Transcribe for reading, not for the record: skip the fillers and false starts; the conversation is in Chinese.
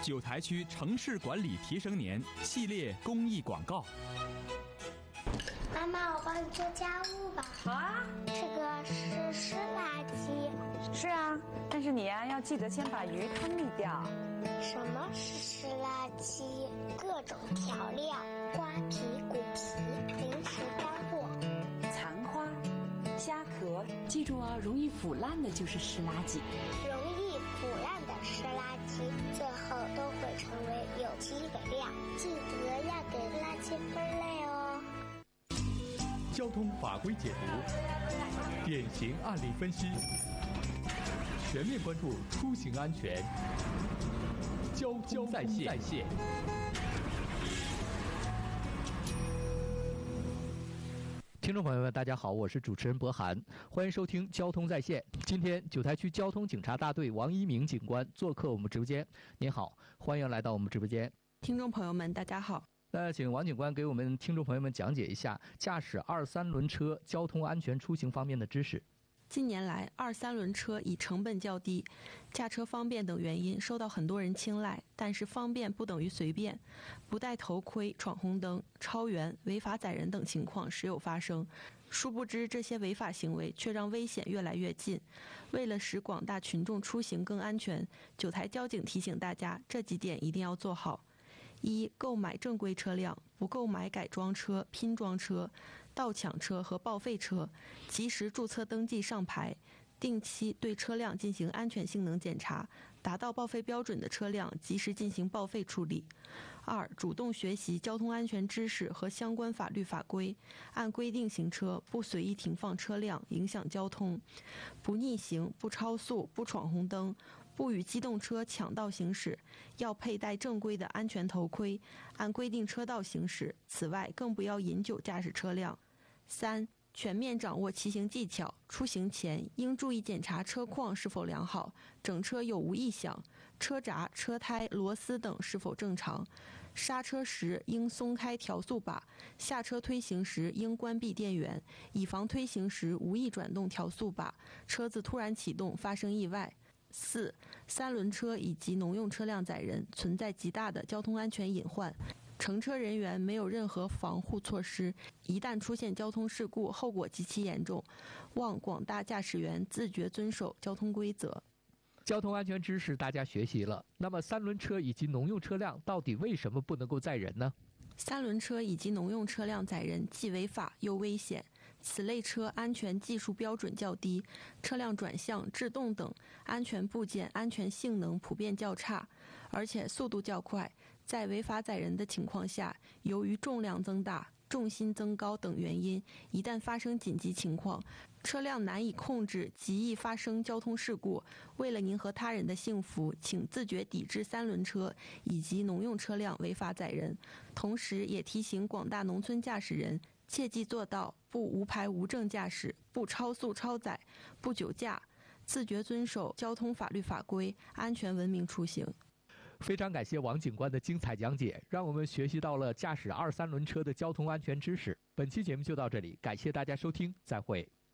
九台区城市管理提升年系列公益广告。 妈妈，我帮你做家务吧。 好啊。 这个是湿垃圾。 是啊，但是你呀，要记得先把鱼汤沥掉。 什么是湿垃圾？各种调料、瓜皮、骨皮、零食干货、 残花、虾壳，记住哦，容易腐烂的就是湿垃圾。 容易腐烂的湿垃圾，最后都会成为有机肥料。记得要给垃圾分类哦。 交通法规解读，典型案例分析，全面关注出行安全。交通在线。听众朋友们，大家好，我是主持人博涵，欢迎收听交通在线。今天九台区交通警察大队王一鸣警官做客我们直播间。您好，欢迎来到我们直播间。 听众朋友们，大家好。 那请王警官给我们听众朋友们讲解一下驾驶2、3轮车交通安全出行方面的知识。 近年来，2、3轮车以成本较低、驾车方便等原因受到很多人青睐，但是方便不等于随便，不戴头盔、闯红灯、超员、违法载人等情况时有发生。殊不知，这些违法行为却让危险越来越近。为了使广大群众出行更安全，九台交警提醒大家，这几点一定要做好。一、购买正规车辆，不购买改装车、拼装车、盗抢车和报废车，及时注册登记上牌，定期对车辆进行安全性能检查，达到报废标准的车辆及时进行报废处理。二、主动学习交通安全知识和相关法律法规，按规定行车，不随意停放车辆影响交通，不逆行、不超速、不闯红灯，不与机动车抢道行驶，要佩戴正规的安全头盔，按规定车道行驶。此外，更不要饮酒驾驶车辆。三、全面掌握骑行技巧，出行前应注意检查车况是否良好，整车有无异响，车闸、车胎、螺丝等是否正常。刹车时应松开调速把，下车推行时应关闭电源，以防推行时无意转动调速把，车子突然启动发生意外。4、3轮车以及农用车辆载人存在极大的交通安全隐患，乘车人员没有任何防护措施，一旦出现交通事故，后果极其严重。望广大驾驶员自觉遵守交通规则。 交通安全知识大家学习了，那么3轮车以及农用车辆到底为什么不能够载人呢 ？3轮车以及农用车辆载人既违法又危险，此类车安全技术标准较低，车辆转向、制动等安全部件安全性能普遍较差，而且速度较快，在违法载人的情况下，由于重量增大、重心增高等原因，一旦发生紧急情况，车辆难以控制，极易发生交通事故。为了您和他人的幸福，请自觉抵制3轮车以及农用车辆违法载人。同时也提醒广大农村驾驶人，切记做到不无牌无证驾驶，不超速超载，不酒驾，自觉遵守交通法律法规，安全文明出行。 非常感谢王警官的精彩讲解，让我们学习到了驾驶2、3轮车的交通安全知识。本期节目就到这里，感谢大家收听，再会。